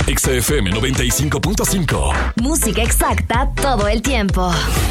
Exa FM 95.5. Música exacta todo el tiempo.